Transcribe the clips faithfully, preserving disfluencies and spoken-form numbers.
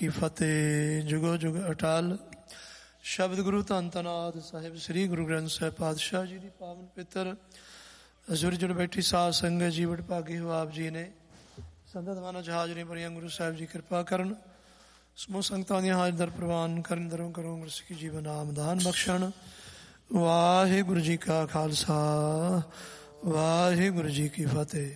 ਕੀ ਫਤਿਹ। ਜੁਗੋ ਜੁਗ ਅਟਲ। ਸ਼ਬਦ ਗੁਰੂ ਧੰਨ ਧੰਨ ਆਦਿ ਸਾਹਿਬ ਸ੍ਰੀ ਗੁਰੂ ਗ੍ਰੰਥ ਸਾਹਿਬ ਪਾਤਸ਼ਾਹ ਜੀ ਦੀ ਪਾਵਨ ਪਿੱਤਰ ਅਸੁਰ ਜੁੜ ਬੈਠੀ ਸਾਧ ਸੰਗਤ ਜੀ ਵਡਭਾਗੇ ਹੋ ਆਪ ਜੀ ਨੇ। ਸੰਗਤ ਮਾਨਾ ਜਹਾਜ਼ ਨੇ ਭਰੀਆਂ ਗੁਰੂ ਸਾਹਿਬ ਜੀ ਕਿਰਪਾ ਕਰਨ। ਸਮੂਹ ਸੰਗਤਾਂ ਦੀਆਂ ਹਾਜ਼ਰ ਦਰ ਪ੍ਰਵਾਨ ਕਰਨ। ਦਰੋਂ ਕਰੋ ਗੁਰਸਿੱਖੀ ਜੀਵਨ ਨਾਮ ਦਾਨ ਬਖਸ਼ਣ। ਵਾਹਿਗੁਰੂ ਜੀ ਕਾ ਖਾਲਸਾ ਵਾਹਿਗੁਰੂ ਜੀ ਕੀ ਫਤਿਹ।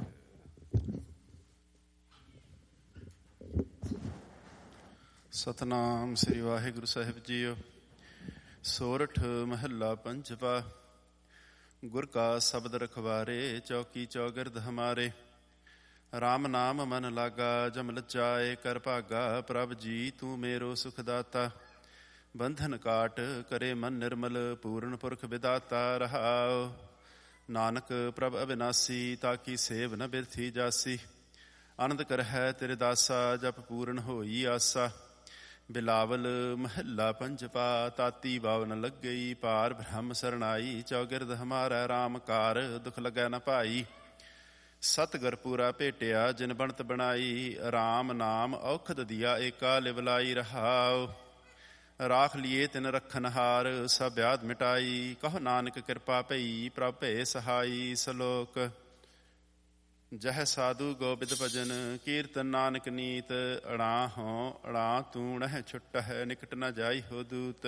ਸਤਨਾਮ ਸ੍ਰੀ ਵਾਹਿਗੁਰੂ ਸਾਹਿਬ ਜੀਓ। ਸੋਰਠ ਮਹੱਲਾ ਪੰਜਵਾ। ਗੁਰ ਕਾ ਸ਼ਬਦ ਰਖਵਾਰੇ ਚੌਕੀ ਚੌਗਿਰਦ ਹਮਾਰੇ। ਰਾਮ ਨਾਮ ਮਨ ਲਾਗਾ ਜਮ ਲਜਾਏ ਕਰ ਭਾਗਾ। ਪ੍ਰਭ ਜੀ ਤੂੰ ਮੇਰੋ ਸੁਖ ਦਾਤਾ। ਬੰਧਨ ਕਾਟ ਕਰੇ ਮਨ ਨਿਰਮਲ ਪੂਰਨ ਪੁਰਖ ਵਿਦਾਤਾ ਰਹਾਉ। ਨਾਨਕ ਪ੍ਰਭ ਅਵਿਨਾਸੀ ਤਾਕੀ ਸੇਵ ਨ ਬਿਰਥੀ ਜਾਸੀ। ਆਨੰਦ ਕਰਹਿ ਤੇਰੇ ਦਾਸਾ ਜਪ ਪੂਰਨ ਹੋਈ ਆਸਾ। ਬਿਲਾਵਲ ਮਹੱਲਾ ਪੰਜਵਾ। ਤਾਤੀ ਵਾਵ ਨ ਲੱਗਈ ਪਾਰ ਬ੍ਰਹਮ ਸਰਣਾਈ। ਚੌਗਿਰਦ ਹਮਾਰਾ ਰਾਮ ਕਾਰ ਦੁਖ ਲੱਗੈ ਨ ਭਾਈ। ਸਤਿਗੁਰ ਪੂਰਾ ਭੇਟਿਆ ਜਿਨ ਬਣਤ ਬਣਾਈ। ਰਾਮ ਨਾਮ ਔਖਦ ਦੀਆ ਏਕਾ ਲਿਵਲਾਈ ਰਹਾਉ। ਰਾਖ ਲੀਏ ਤਿਨ ਰਖਨ ਹਾਰ ਸਭ ਵਿਆਧ ਮਿਟਾਈ। ਕਹੋ ਨਾਨਕ ਕਿਰਪਾ ਭਈ ਪ੍ਰਭ ਭੇ ਸਹਾਈ। ਸਲੋਕ। ਜਹ ਸਾਧੂ ਗੋਬਿੰਦ ਭਜਨ ਕੀਰਤਨ ਨਾਨਕ ਨੀਤ। ਅੜਾ ਹੋਂ ਅੜਾ ਤੂੰ ਨਹਿ ਛੁੱਟ ਹੈ ਨਿਕਟ ਨ ਜਾਈ ਹੋ ਦੂਤ।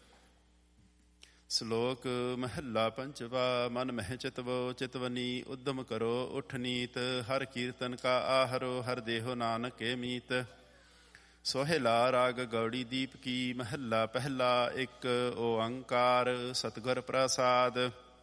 ਸਲੋਕ ਮਹੱਲਾ ਪੰਜਵਾ। ਮਨ ਮਹਿ ਚਿਤਵੋ ਚਿਤਵਨੀ ਉਦਮ ਕਰੋ ਉਠ ਨੀਤ। ਹਰ ਕੀਰਤਨ ਕਾ ਆਹਰੋ ਹਰ ਦੇਹੋ ਨਾਨਕ ਕੇ ਮੀਤ। ਸੋਹਿਲਾ ਰਾਗ ਗੌੜੀ ਦੀਪ ਕੀ ਮਹੱਲਾ ਪਹਿਲਾ। ਇੱਕ ਓਅੰਕਾਰ ਸਤਿਗੁਰ ਪ੍ਰਸਾਦ।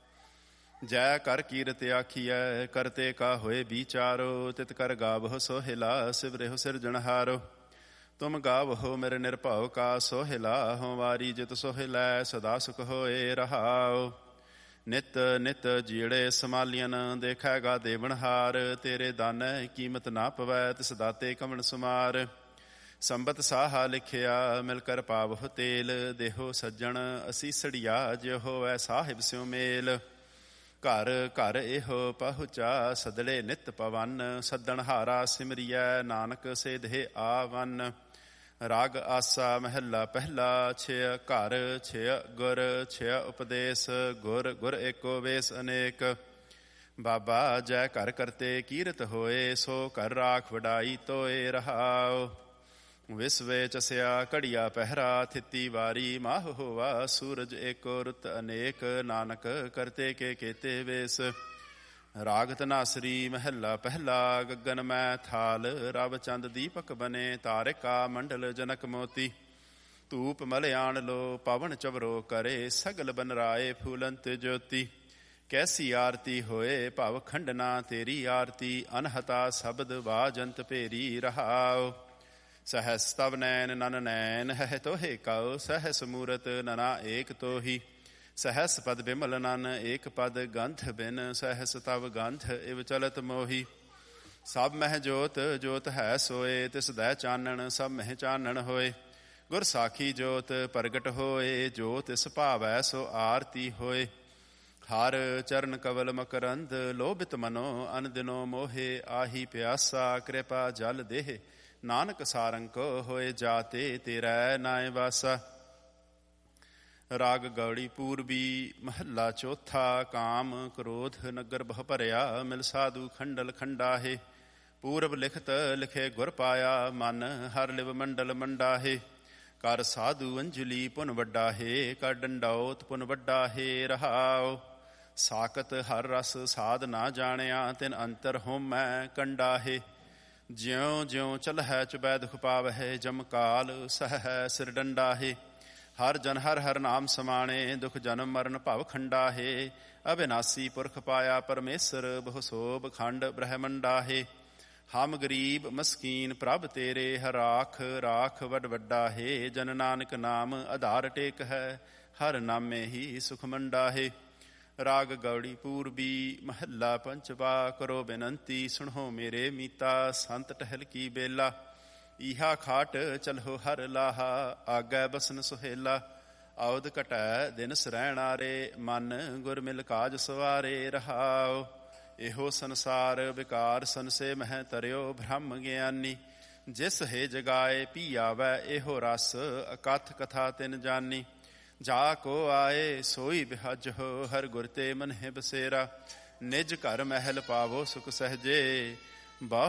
ਜੈ ਕਰ ਕੀਰਤ ਆਖੀਐ ਕਰਤੇ ਕਾ ਹੋਏ ਵਿਚਾਰੋ। ਤਿਤ ਕਰ ਗਾਵਹੁ ਸੋਹਿਲਾ ਸਿਵਰਿਹੁ ਸਿਰਜਣਹਾਰੋ। ਤੁਮ ਗਾਵਹੁ ਮੇਰੇ ਨਿਰਭਉ ਕਾ ਸੋਹਿਲਾ। ਹੋਂ ਵਾਰੀ ਜਿਤ ਸੋਹਿਲੈ ਸਦਾ ਸੁਖ ਹੋਏ ਰਹਾਉ। ਨਿਤ ਨਿਤ ਜੀੜੇ ਸਮਾਲੀਅਨ ਦੇਖੈਗਾ ਦੇਵਨਹਾਰ। ਤੇਰੇ ਦਾਨੈ ਕੀਮਤ ਨਾ ਪਵੈ ਤਿਸ ਦਾਤੇ ਕਵਣ ਸੁਮਾਰ। ਸੰਬਤ ਸਾਹਾ ਲਿਖਿਆ ਮਿਲ ਕਰ ਪਾਵਹੁ ਤੇਲ। ਦੇਹੋ ਸੱਜਣ ਅਸੀਸੜੀਆ ਜਿਉ ਹੋਵੈ ਸਾਹਿਬ ਸਿਉ ਮੇਲ। ਘਰ ਘਰ ਇਹੋ ਪਹੁੰਚਾ ਸਦਲੇ ਨਿਤ ਪਵਨ। ਸੱਦਣ ਹਾਰਾ ਸਿਮਰੀਐ ਨਾਨਕ ਸੇਧੇ ਆਵਨ। ਰਾਗ ਆਸਾ ਮਹੱਲਾ ਪਹਿਲਾ। ਛਿਅ ਘਰ ਛਿਅ ਗੁਰ ਛਿਅ ਉਪਦੇਸ਼। ਗੁਰ ਗੁਰ ਏਕੋ ਵੇਸ ਅਨੇਕ। ਬਾਬਾ ਜੈ ਘਰ ਕਰਤੇ ਕੀਰਤ ਹੋਏ। ਸੋ ਘਰ ਰਾਖ ਵਡਾਈ ਤੋਏ ਰਹਾਉ। ਵਿਸਵੇ ਚਸਿਆ ਘੜੀਆ ਪਹਿਰਾ ਥਿੱਤੀ ਵਾਰੀ। ਮਾਹ ਹੋਵਾ ਸੂਰਜ ਏਕੋ ਰੁੱਤ ਅਨੇਕ। ਨਾਨਕ ਕਰਤੇ ਕੇ ਕੇਤੇ ਵੇਸ। ਰਾਗ ਧਨਾਸਰੀ ਮਹੱਲਾ ਪਹਿਲਾ। ਗਗਨ ਮੈਂ ਥਾਲ ਰਵ ਚੰਦ ਦੀਪਕ ਬਨੇ। ਤਾਰਿਕਾ ਮੰਡਲ ਜਨਕ ਮੋਤੀ। ਧੂਪ ਮਲਿਆਣ ਲੋ ਪਵਨ ਚਵਰੋ ਕਰੇ। ਸਗਲ ਬਨਰਾਏ ਫੂਲੰਤ ਜੋਤੀ। ਕੈਸੀ ਆਰਤੀ ਹੋਏ ਭਵ ਖੰਡਨਾ ਤੇਰੀ ਆਰਤੀ। ਅਨਹਤਾ ਸ਼ਬਦ ਵਾਜੰਤ ਭੇਰੀ ਰਹਾਉ। ਸਹਸ ਤਵ ਨੈਨ ਨਨ ਨੈਨ ਹੈ ਤੋਹੇ ਕਉ। ਸਹਸ ਮੂਰਤ ਨਨਾ ਏਕ ਤੋਹੀ। ਸਹਸ ਪਦ ਬਿਮਲ ਨਨ ਏਕ ਪਦ ਗੰਧ ਬਿਨ। ਸਹਸ ਤਵ ਗੰਧ ਇਵ ਚਲਤ ਮੋਹੀ। ਸਭ ਮਹਿ ਜੋਤ ਜੋਤ ਹੈ ਸੋਏ। ਤਿਸ ਦੈ ਚਾਨਣ ਸਭ ਮਹਿ ਚਾਨਣ ਹੋਏ। ਗੁਰ ਸਾਖੀ ਜੋਤ ਪ੍ਰਗਟ ਹੋਏ। ਜੋ ਤਿਸ ਭਾਵੈ ਸੋ ਆਰਤੀ ਹੋਏ। ਹਰ ਚਰਨ ਕਵਲ ਮਕਰੰਦ ਲੋਭਿਤ ਮਨੋ। ਅਨ ਦਿਨੋ ਮੋਹੇ ਆਹੀ ਪਿਆਸਾ। ਕਿਰਪਾ ਜਲ ਦੇਹ ਨਾਨਕ ਸਾਰੰਗ ਹੋਏ ਜਾਤੇ ਤੇਰਾ ਨਾਇ ਵਾਸਾ। ਰਾਗ ਗੌੜੀ ਪੂਰਬੀ ਮਹੱਲਾ ਚੌਥਾ। ਕਾਮ ਕ੍ਰੋਧ ਨਗਰ ਬਹੁ ਭਰਿਆ। ਮਿਲ ਸਾਧੂ ਖੰਡਲ ਖੰਡਾਹੇ। ਪੂਰਬ ਲਿਖਤ ਲਿਖੇ ਗੁਰ ਪਾਇਆ। ਮਨ ਹਰ ਲਿਵ ਮੰਡਲ ਮੰਡਾਹੇ। ਕਰ ਸਾਧੂ ਅੰਜਲੀ ਪੁਨ ਵੱਡਾ ਹੈ। ਕਰ ਡੰਡੌਤ ਪੁਨ ਵੱਡਾ ਹੈ ਰਹਾਉ। ਸਾਕਤ ਹਰ ਰਸ ਸਾਧ ਨਾ ਜਾਣਿਆ। ਤਿਨ ਅੰਤਰ ਹੋਮੈ ਕੰਡਾ ਹੈ। ਜਿਉਂ ਜਿਉਂ ਚਲਹਿ ਚੁਬੈ ਦੁਖ ਪਾਵਹਿ। ਜਮ ਕਾਲ ਸਹੈ ਸਿਰ ਡੰਡਾ ਹੈ। ਹਰ ਜਨ ਹਰ ਹਰ ਨਾਮ ਸਮਾਣੇ। ਦੁਖ ਜਨਮ ਮਰਨ ਭਵ ਖੰਡਾ ਹੈ। ਅਵਿਨਾਸੀ ਪੁਰਖ ਪਾਇਆ ਪਰਮੇਸ਼ਰ। ਬਹੁ ਸੋਭ ਖੰਡ ਬ੍ਰਹਮੰਡਾ ਹੈ। ਹਮ ਗਰੀਬ ਮਸਕੀਨ ਪ੍ਰਭ ਤੇਰੇ। ਹਰ ਰਾਖ ਰਾਖ ਵੱਡ ਵੱਡਾ ਹੈ। ਜਨ ਨਾਨਕ ਨਾਮ ਆਧਾਰ ਟੇਕ ਹੈ। ਹਰ ਨਾਮੇ ਹੀ ਸੁਖ ਮੰਡਾ ਹੈ। ਰਾਗ ਗੌੜੀ ਪੂਰਬੀ ਮਹੱਲਾ ਪੰਚਵਾ। ਕਰੋ ਬੇਨੰਤੀ ਸੁਣੋ ਮੇਰੇ ਮੀਤਾ। ਸੰਤ ਟਹਿਲ ਕੀ ਬੇਲਾ। ਈਹਾ ਖਾਟ ਚਲਹੁ ਹਰ ਲਾਹਾ। ਆਗੈ ਬਸਨ ਸੁਹੇਲਾ। ਆਉਦ ਘਟੈ ਦਿਨ ਸਰੈਣਾਰੇ। ਮਨ ਗੁਰ ਮਿਲ ਕਾਜ ਸਵਾਰੇ ਰਹਾਉ। ਇਹੋ ਸੰਸਾਰ ਵਿਕਾਰ ਸੰਸੇ ਮਹਿ ਤਰਿਓ। ਬ੍ਰਹਮ ਗਿਆਨੀ ਜਿਸ ਹੈ ਜਗਾਏ ਪੀ ਆਵੈ ਇਹੋ ਰਸ, ਅਕਥ ਕਥਾ ਤਿਨ ਜਾਨੀ। ਜਾ ਕੋ ਆਏ ਸੋਈ ਬਿਹਜ ਹੋ, ਹਰ ਗੁਰ ਤੇ ਮਨ ਹੈ ਬਸੇਰਾ। ਨਿਜ ਘਰ ਮਹਿਲ ਪਾਵੋ ਸੁਖ ਸਹਜੇ,